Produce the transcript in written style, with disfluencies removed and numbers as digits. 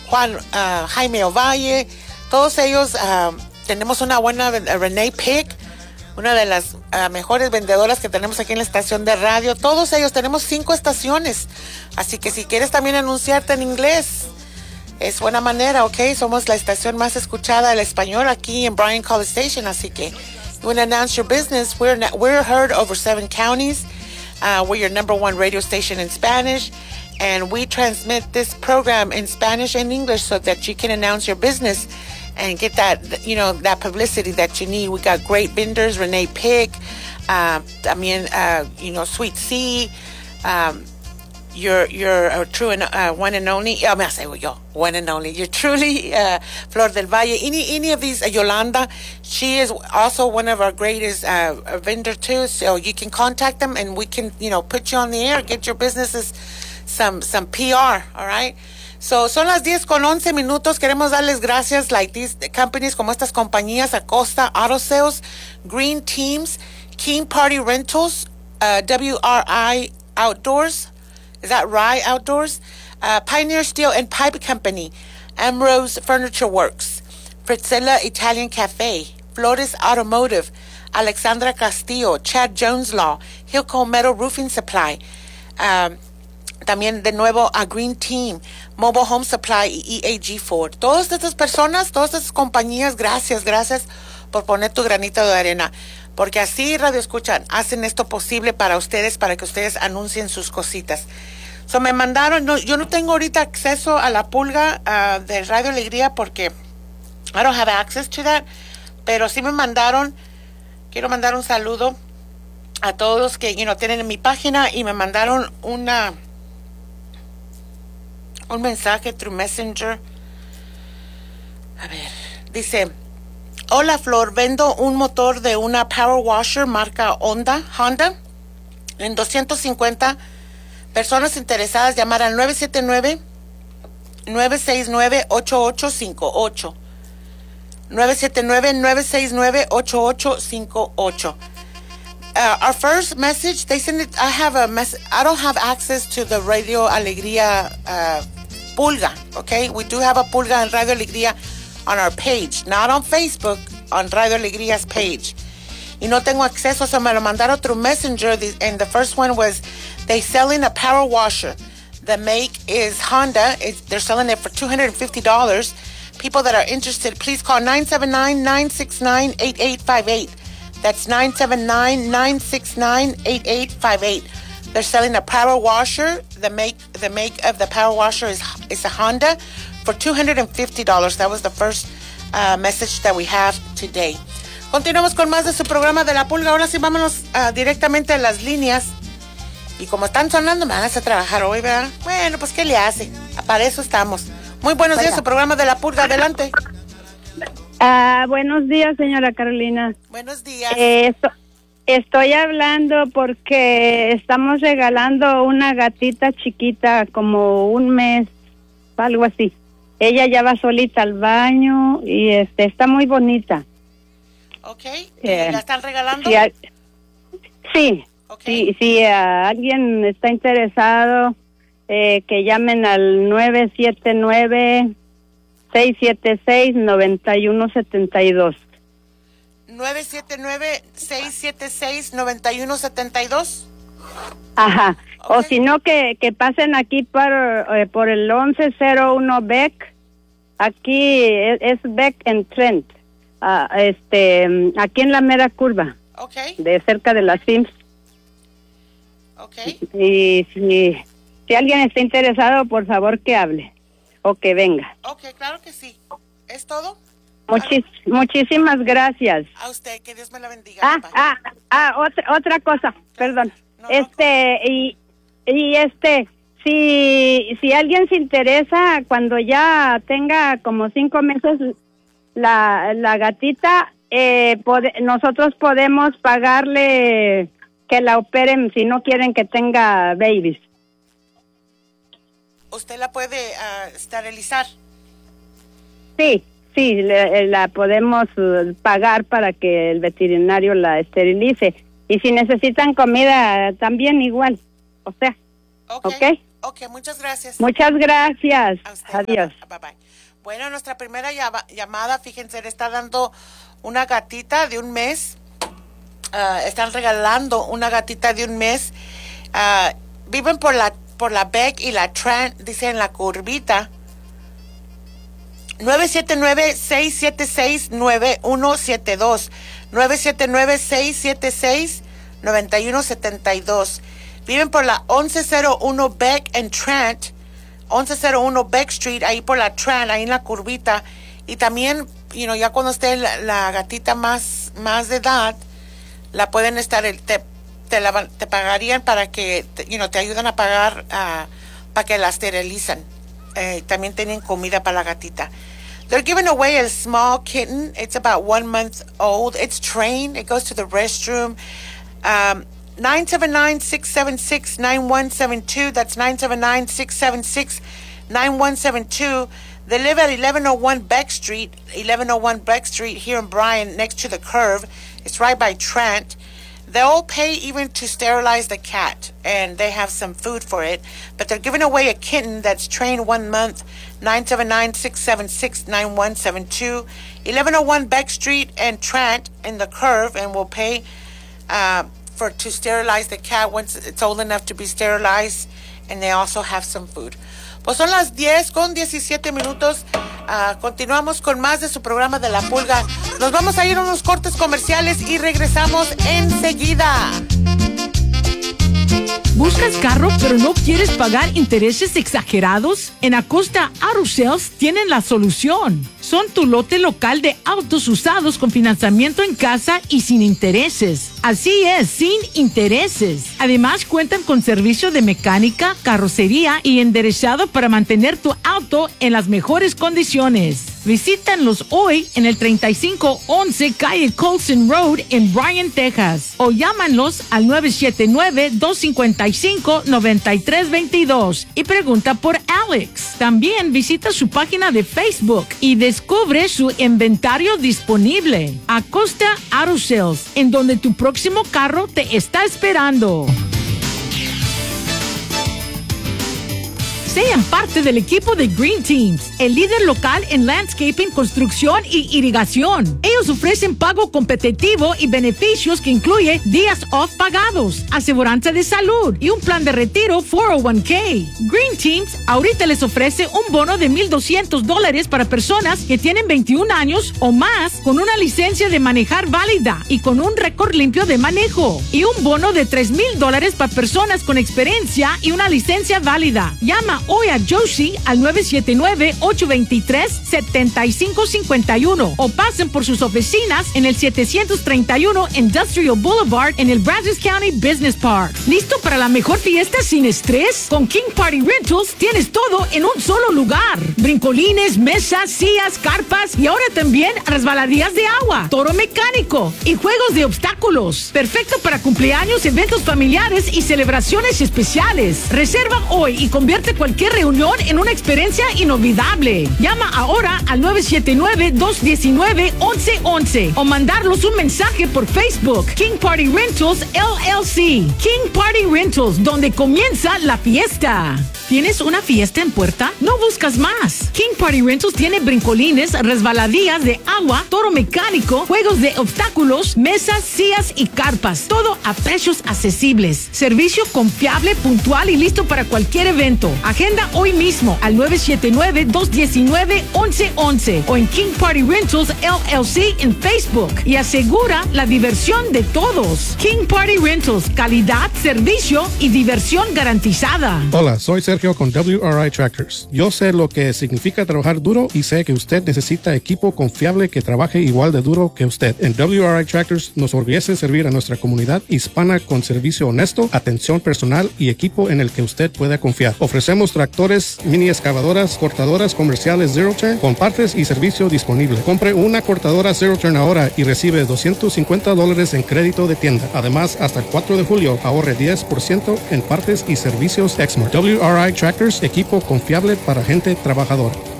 Jaime Ovalle, todos ellos. Tenemos una buena Renee Pick, una de las mejores vendedoras que tenemos aquí en la estación de radio. Todos ellos, tenemos 5 estaciones. Así que si quieres también anunciarte en inglés, es buena manera, ¿ok? Somos la estación más escuchada del español aquí en Bryan College Station. Así que you want to announce your business. We're heard over 7 counties. We're your #1 radio station in Spanish. And we transmit this program in Spanish and English so that you can announce your business and get that, that publicity that you need. We got great vendors, Renee Pick, también, Sweet C, your true and one and only, one and only, you're truly Flor del Valle. Any of these, Yolanda, she is also one of our greatest vendor too, so you can contact them and we can, put you on the air, get your businesses some PR, all right? So, son las 10:11. Queremos darles gracias, like these companies, como estas compañías, Acosta Auto Sales, Green Teams, King Party Rentals, WRI Outdoors, is that Rye Outdoors? Pioneer Steel and Pipe Company, Ambrose Furniture Works, Fritzella Italian Cafe, Flores Automotive, Alexandra Castillo, Chad Jones Law, Hilco Metal Roofing Supply, también de nuevo a Green Team, Mobile Home Supply y EAG Ford. Todas estas personas, todas estas compañías, gracias por poner tu granito de arena. Porque así, Radio Escuchan, hacen esto posible para ustedes, para que ustedes anuncien sus cositas. So, me mandaron, yo no tengo ahorita acceso a la pulga de Radio Alegría porque I don't have access to that, pero sí me mandaron, quiero mandar un saludo a todos los que tienen en mi página y me mandaron un mensaje through Messenger. A ver, dice: hola Flor, vendo un motor de una Power Washer marca Honda en 250. Personas interesadas llamar al 979-969-8858. 979-969-8858. Our first message, they send it. I don't have access to the Radio Alegría pulga. Okay, we do have a pulga on Radio Alegría on our page, not on Facebook, on Radio Alegría's page. Y no tengo acceso, so me lo mandaron through Messenger. And the first one was they selling a power washer. The make is Honda. They're selling it for $250. People that are interested, please call 979-969-8858. That's 979-969-8858. They're selling a power washer. The make of the power washer is a Honda for $250. That was the first message that we have today. Continuamos con más de su programa de La Pulga. Ahora sí, vámonos directamente a las líneas. Y como están sonando, me van a hacer trabajar hoy, ¿verdad? Bueno, pues, ¿qué le hace? Para eso estamos. Muy buenos días, su programa de La Pulga. Adelante. Buenos días, señora Carolina. Buenos días. Estoy hablando porque estamos regalando una gatita chiquita, como un mes, algo así. Ella ya va solita al baño y está muy bonita. Okay. ¿La están regalando? Sí. Okay. Si alguien está interesado, que llamen al 979-676-9172. 979-676-9172. Ajá. Okay. O si no, que pasen aquí por el 1101 Beck. Aquí es Beck en Trent. Aquí en la mera curva. Okay. De cerca de las Sims. Okay. Y si alguien está interesado, por favor que hable o que venga. Okay, claro que sí. ¿Es todo? Muchísimas gracias. A usted, que Dios me la bendiga. Otra cosa, perdón. No, Si alguien se interesa, cuando ya tenga como 5 meses la gatita, nosotros podemos pagarle que la operen si no quieren que tenga babies. ¿Usted la puede esterilizar? Sí, la podemos pagar para que el veterinario la esterilice. Y si necesitan comida, también igual. O sea, ¿ok? Ok, muchas gracias. Muchas gracias. A usted. Adiós. Bye, bye. Bueno, nuestra primera llamada, fíjense, le está dando una gatita de un mes. Están regalando una gatita de un mes. Viven por la Beck y la Trent, dice en la curvita. 979-676-9172. 979-676-9172. Viven por la 1101 Beck and Trent. 1101 Beck Street, ahí por la Trent, ahí en la curvita. Y también, ya cuando esté la gatita más de edad, la pueden estar, te pagarían para que, te ayudan a pagar para que la esterilicen. También tienen comida para la gatita. They're giving away a small kitten. It's about 1 month old. It's trained. It goes to the restroom. 979-676-9172. That's 979-676-9172. They live at 1101 Beck Street. 1101 Beck Street here in Bryan, next to the curve. It's right by Trent. They'll pay even to sterilize the cat, and they have some food for it. But they're giving away a kitten that's trained 1 month. 979-676-9172. 1101 Beck Street and Trent in the curve, and we'll pay to sterilize the cat once it's old enough to be sterilized, and they also have some food. Pues son las 10:17. Continuamos con más de su programa de La Pulga. Nos vamos a ir a unos cortes comerciales y regresamos enseguida. ¿Buscas carro pero no quieres pagar intereses exagerados? En Acosta Auto Sales tienen la solución. Son tu lote local de autos usados con financiamiento en casa y sin intereses. Así es, sin intereses. Además, cuentan con servicio de mecánica, carrocería y enderezado para mantener tu auto en las mejores condiciones. Visítanlos hoy en el 3511 Calle Colson Road en Bryan, Texas. O llámanlos al 979-255-9322 y pregunta por Alex. También visita su página de Facebook y descubre su inventario disponible. Acosta Auto Sales, en donde tu próximo carro te está esperando. Sean parte del equipo de Green Teams, el líder local en landscaping, construcción y irrigación. Ellos ofrecen pago competitivo y beneficios que incluye días off pagados, aseguranza de salud y un plan de retiro 401k. Green Teams ahorita les ofrece un bono de $1,200 para personas que tienen 21 años o más con una licencia de manejar válida y con un récord limpio de manejo. Y un bono de $3,000 para personas con experiencia y una licencia válida. Llama hoy a Josie al 979-823-7551 o pasen por sus oficinas en el 731 Industrial Boulevard en el Brazos County Business Park. ¿Listo para la mejor fiesta sin estrés? Con King Party Rentals tienes todo en un solo lugar. Brincolines, mesas, sillas, carpas y ahora también resbaladillas de agua, toro mecánico y juegos de obstáculos. Perfecto para cumpleaños, eventos familiares y celebraciones especiales. Reserva hoy y convierte cualquier reunión en una experiencia inolvidable. Llama ahora al 979-219-1111 o mandarlos un mensaje por Facebook. King Party Rentals LLC. King Party Rentals, donde comienza la fiesta. ¿Tienes una fiesta en puerta? No buscas más. King Party Rentals tiene brincolines, resbaladillas de agua, toro mecánico, juegos de obstáculos, mesas, sillas y carpas. Todo a precios accesibles. Servicio confiable, puntual y listo para cualquier evento. Agenda hoy mismo al 979-219-1111 o en King Party Rentals LLC en Facebook y asegura la diversión de todos. King Party Rentals, calidad, servicio y diversión garantizada. Hola, soy Sergio con WRI Tractors. Yo sé lo que significa trabajar duro y sé que usted necesita equipo confiable que trabaje igual de duro que usted. En WRI Tractors nos orgullece servir a nuestra comunidad hispana con servicio honesto, atención personal y equipo en el que usted pueda confiar. Ofrecemos tractores, mini excavadoras, cortadoras comerciales Zero Turn con partes y servicio disponible. Compre una cortadora Zero Turn ahora y recibe $250 en crédito de tienda. Además, hasta el 4 de julio ahorre 10% en partes y servicios Exmart. WRI Tractors, equipo confiable para gente trabajadora.